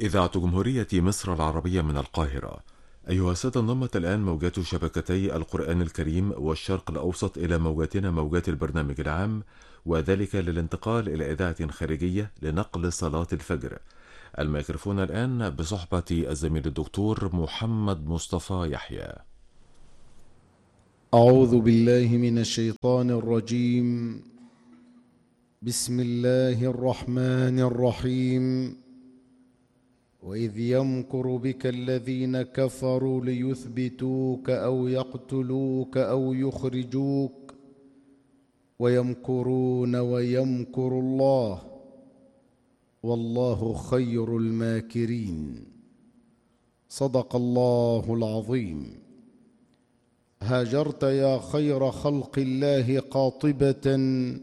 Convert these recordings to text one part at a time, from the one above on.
إذاعة جمهورية مصر العربية من القاهرة. أيها السادة، انضمت الآن موجات شبكتي القرآن الكريم والشرق الأوسط إلى موجاتنا، موجات البرنامج العام، وذلك للانتقال إلى إذاعة خارجية لنقل صلاة الفجر. الميكروفون الآن بصحبة الزميل الدكتور محمد مصطفى يحيى. أعوذ بالله من الشيطان الرجيم. بسم الله الرحمن الرحيم. وإذ يمكر بك الذين كفروا ليثبتوك أو يقتلوك أو يخرجوك ويمكرون ويمكر الله والله خير الماكرين. صدق الله العظيم. هاجرت يا خير خلق الله قاطبة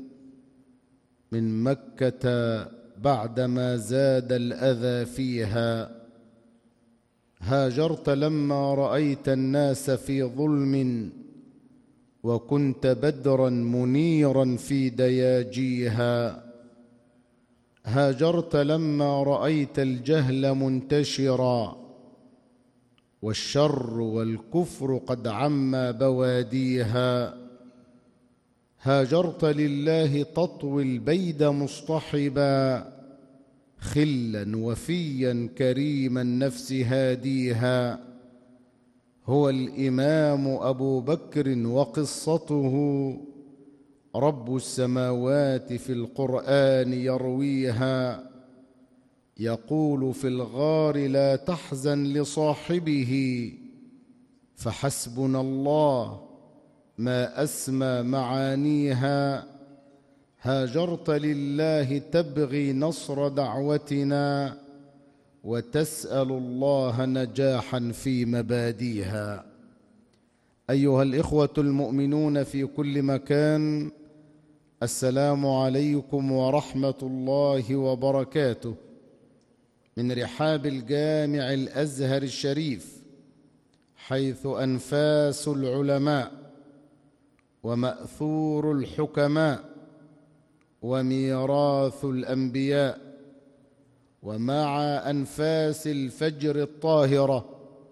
من مكة بعدما زاد الأذى فيها. هاجرت لما رأيت الناس في ظلم وكنت بدرا منيرا في دياجيها. هاجرت لما رأيت الجهل منتشرا والشر والكفر قد عم بواديها. هاجرت لله تطوي البيد مصطحبا خلا وفيا كريم النفس هاديها. هو الإمام أبو بكر وقصته رب السماوات في القرآن يرويها. يقول في الغار لا تحزن لصاحبه فحسبنا الله ما أسمى معانيها. هاجرت لله تبغي نصر دعوتنا وتسأل الله نجاحا في مباديها. أيها الإخوة المؤمنون في كل مكان، السلام عليكم ورحمة الله وبركاته. من رحاب الجامع الأزهر الشريف، حيث أنفاس العلماء ومأثور الحكماء وميراث الأنبياء، ومع أنفاس الفجر الطاهرة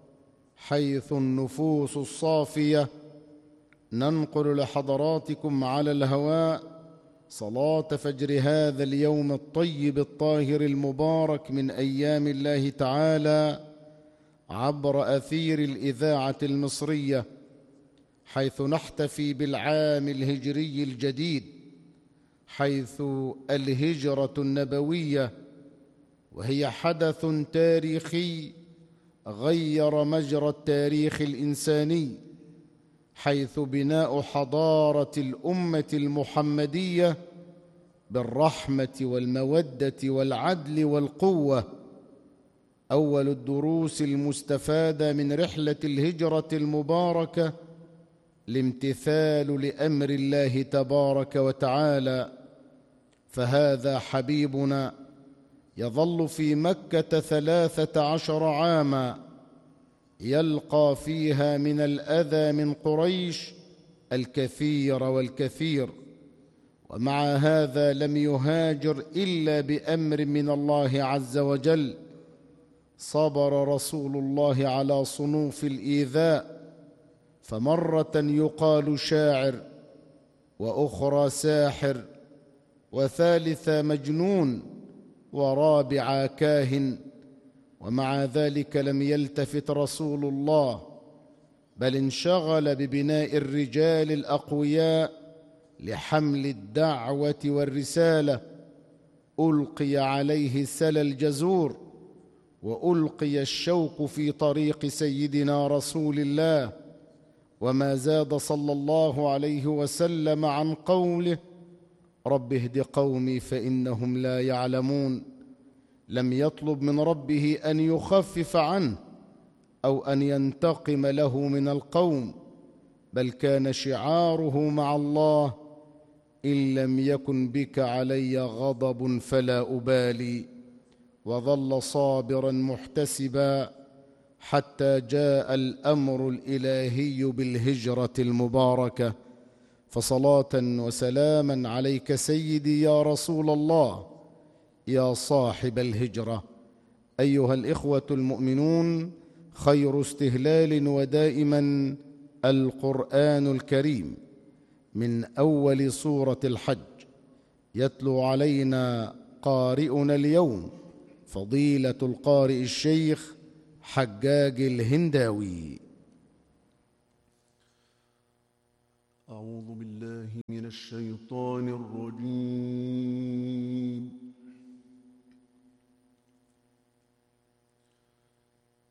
حيث النفوس الصافية، ننقل لحضراتكم على الهواء صلاة فجر هذا اليوم الطيب الطاهر المبارك من أيام الله تعالى عبر أثير الإذاعة المصرية، حيث نحتفي بالعام الهجري الجديد، حيث الهجرة النبوية، وهي حدث تاريخي غير مجرى التاريخ الإنساني، حيث بناء حضارة الأمة المحمدية بالرحمة والمودة والعدل والقوة. أول الدروس المستفادة من رحلة الهجرة المباركة الامتثال لأمر الله تبارك وتعالى، فهذا حبيبنا يظل في مكة 13 عاما يلقى فيها من الأذى من قريش الكثير والكثير، ومع هذا لم يهاجر إلا بأمر من الله عز وجل. صبر رسول الله على صنوف الإيذاء، فمرة يقال شاعر، وأخرى ساحر، وثالثة مجنون، ورابعة كاهن، ومع ذلك لم يلتفت رسول الله، بل انشغل ببناء الرجال الأقوياء لحمل الدعوة والرسالة. ألقي عليه سل الجزور، وألقي الشوك في طريق سيدنا رسول الله، وما زاد صلى الله عليه وسلم عن قوله رب اهد قومي فإنهم لا يعلمون. لم يطلب من ربه أن يخفف عنه أو أن ينتقم له من القوم، بل كان شعاره مع الله إن لم يكن بك علي غضب فلا أبالي. وظل صابرا محتسبا حتى جاء الأمر الإلهي بالهجرة المباركة. فصلاة وسلاما عليك سيدي يا رسول الله، يا صاحب الهجرة، أيها الإخوة المؤمنون، خير استهلال ودائما القرآن الكريم من أول سورة الحج. يتلو علينا قارئنا اليوم فضيلة القارئ الشيخ حجاج الهنداوي. أعوذ بالله من الشيطان الرجيم.